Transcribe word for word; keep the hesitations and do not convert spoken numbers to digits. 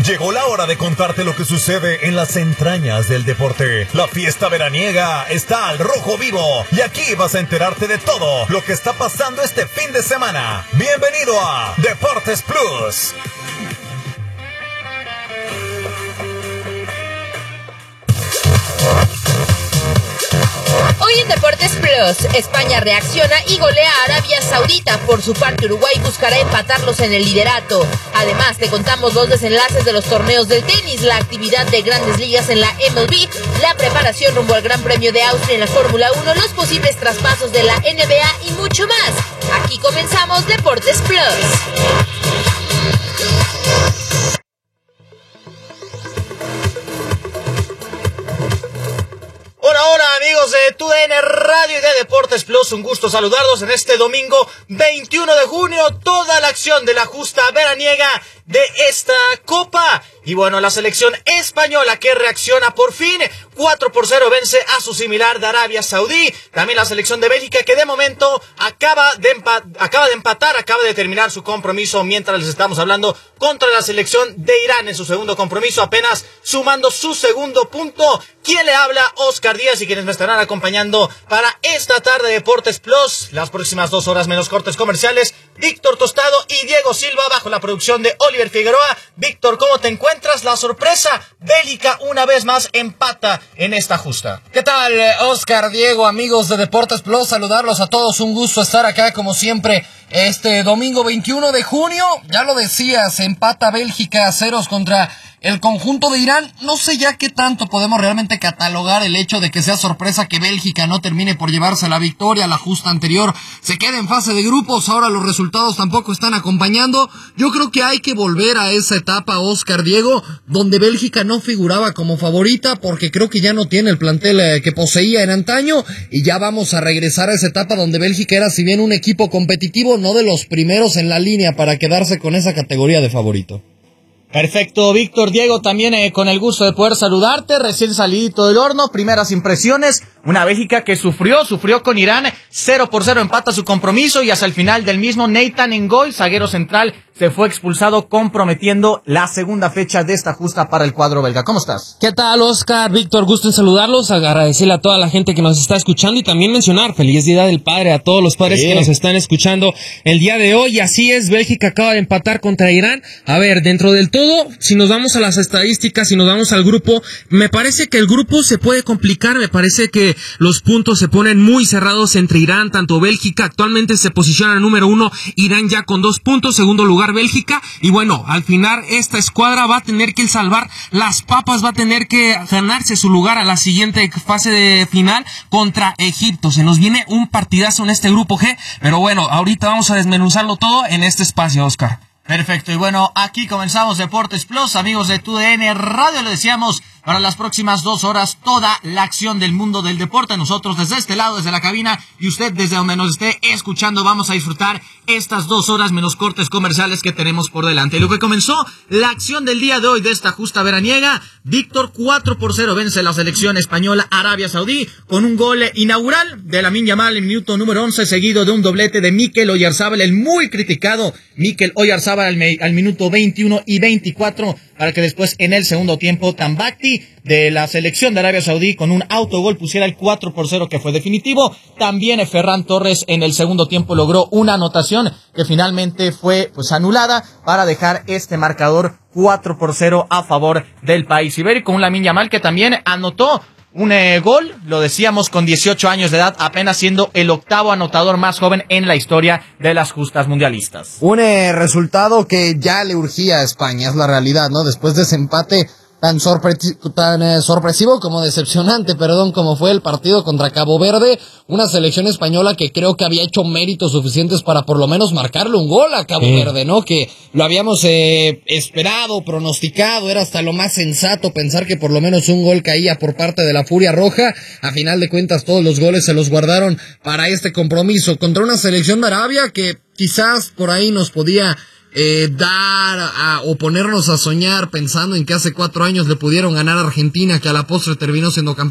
Llegó la hora de contarte lo que sucede en las entrañas del deporte. La fiesta veraniega está al rojo vivo y aquí vas a enterarte de todo lo que está pasando este fin de semana. Bienvenido a Deportes Plus. Hoy en Deportes Plus, España reacciona y golea a Arabia Saudita. Por su parte, Uruguay buscará empatarlos en el liderato. Además, te contamos los desenlaces de los torneos del tenis, la actividad de grandes ligas en la M L B, la preparación rumbo al Gran Premio de Austria en la Fórmula uno, los posibles traspasos de la N B A y mucho más. Aquí comenzamos Deportes Plus. Hola, hola amigos de T U D N Radio y de Deportes Plus, un gusto saludarlos en este domingo veintiuno de junio, toda la acción de la justa veraniega de esta Copa. Y bueno, la selección española que reacciona por fin, cuatro por cero vence a su similar de Arabia Saudí. También la selección de Bélgica que de momento acaba de, empa- acaba de empatar, acaba de terminar su compromiso mientras les estamos hablando contra la selección de Irán en su segundo compromiso, apenas sumando su segundo punto. ¿Quién le habla? Oscar Díaz, y quienes me estarán acompañando para esta tarde de Deportes Plus, las próximas dos horas menos cortes comerciales, Víctor Tostado y Diego Silva, bajo la producción de Oliver Figueroa. Víctor, ¿cómo te encuentras? La sorpresa, Bélgica una vez más empata en esta justa. ¿Qué tal, Oscar, Diego, amigos de Deportes Plus? Saludarlos a todos, un gusto estar acá como siempre este domingo veintiuno de junio. Ya lo decías, empata Bélgica a ceros contra el conjunto de Irán. No sé ya qué tanto podemos realmente catalogar el hecho de que sea sorpresa que Bélgica no termine por llevarse la victoria. La justa anterior se queda en fase de grupos, ahora los resultados tampoco están acompañando. Yo creo que hay que volver a esa etapa, Oscar, Diego, donde Bélgica no figuraba como favorita, porque creo que ya no tiene el plantel eh, que poseía en antaño, y ya vamos a regresar a esa etapa donde Bélgica era, si bien un equipo competitivo, no de los primeros en la línea para quedarse con esa categoría de favorito. Perfecto, Víctor. Diego, también eh, con el gusto de poder saludarte, recién salidito del horno, primeras impresiones, una Bélgica que sufrió, sufrió con Irán, cero por cero empata su compromiso y hasta el final del mismo Nathan Ngoy, zaguero central, se fue expulsado, comprometiendo la segunda fecha de esta justa para el cuadro belga. ¿Cómo estás? ¿Qué tal, Oscar? Víctor, gusto en saludarlos, agradecerle a toda la gente que nos está escuchando y también mencionar feliz Día del Padre a todos los padres Bien. que nos están escuchando el día de hoy. Y así es, Bélgica acaba de empatar contra Irán. A ver, dentro del todo, si nos vamos a las estadísticas, si nos vamos al grupo, me parece que el grupo se puede complicar, me parece que los puntos se ponen muy cerrados entre Irán, tanto Bélgica, actualmente se posiciona en número uno, Irán ya con dos puntos, segundo lugar Bélgica, y bueno, al final esta escuadra va a tener que salvar las papas, va a tener que ganarse su lugar a la siguiente fase de final contra Egipto. Se nos viene un partidazo en este grupo G, pero bueno, ahorita vamos a desmenuzarlo todo en este espacio, Oscar. Perfecto, y bueno, aquí comenzamos Deportes Plus, amigos de T U D N Radio, le decíamos, para las próximas dos horas, toda la acción del mundo del deporte. Nosotros desde este lado, desde la cabina, y usted desde donde nos esté escuchando, vamos a disfrutar estas dos horas menos cortes comerciales que tenemos por delante. Y lo que comenzó, la acción del día de hoy de esta justa veraniega, Víctor, cuatro por cero vence la selección española Arabia Saudí, con un gol inaugural de Lamine Yamal en minuto número once, seguido de un doblete de Mikel Oyarzabal, el muy criticado Mikel Oyarzabal al, al minuto veintiuno y veinticuatro, para que después en el segundo tiempo Tambakti de la selección de Arabia Saudí con un autogol pusiera el cuatro por cero que fue definitivo. También Ferran Torres en el segundo tiempo logró una anotación que finalmente fue pues anulada para dejar este marcador cuatro por cero a favor del país ibérico. Un Lamine Yamal que también anotó un eh, gol, lo decíamos, con dieciocho años de edad, apenas siendo el octavo anotador más joven en la historia de las justas mundialistas. Un eh, resultado que ya le urgía a España, es la realidad, ¿no? Después de ese empate tan, sorpre- tan eh, sorpresivo como decepcionante, perdón, como fue el partido contra Cabo Verde, una selección española que creo que había hecho méritos suficientes para por lo menos marcarle un gol a Cabo sí. Verde, ¿no? Que lo habíamos eh, esperado, pronosticado, era hasta lo más sensato pensar que por lo menos un gol caía por parte de la Furia Roja. A final de cuentas todos los goles se los guardaron para este compromiso contra una selección de Arabia que quizás por ahí nos podía Eh, dar a, o ponernos a soñar pensando en que hace cuatro años le pudieron ganar a Argentina, que a la postre terminó siendo campeón.